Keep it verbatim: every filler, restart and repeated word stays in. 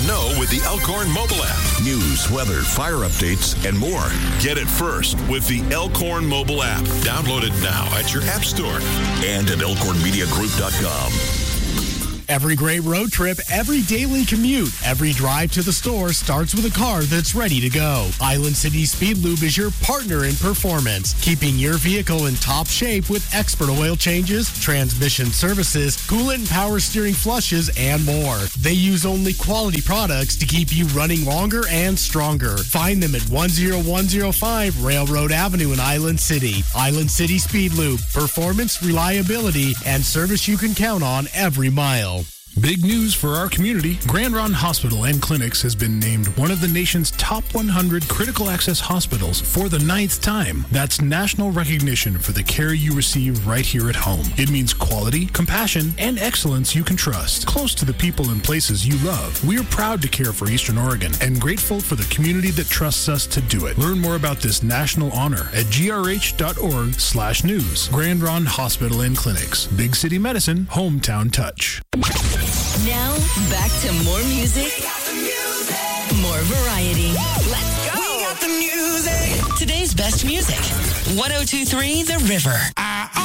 the know with the Elkhorn mobile app. News, weather, fire updates, and more. Get it first with the Elkhorn mobile app. Download it now at your app store and at elkhorn media group dot com. Every great road trip, every daily commute, every drive to the store starts with a car that's ready to go. Island City Speed Lube is your partner in performance, keeping your vehicle in top shape with expert oil changes, transmission services, coolant and power steering flushes, and more. They use only quality products to keep you running longer and stronger. Find them at one oh one oh five Railroad Avenue in Island City. Island City Speed Lube, performance, reliability, and service you can count on every mile. Big news for our community. Grand Ronde Hospital and Clinics has been named one of the nation's top one hundred critical access hospitals for the ninth time. That's national recognition for the care you receive right here at home. It means quality, compassion, and excellence you can trust. Close to the people and places you love. We're proud to care for Eastern Oregon and grateful for the community that trusts us to do it. Learn more about this national honor at grh.org slash news. Grand Ronde Hospital and Clinics. Big City Medicine, hometown touch. Now, back to more music, more variety. Let's go! We got the music! Today's best music. one oh two point three The River.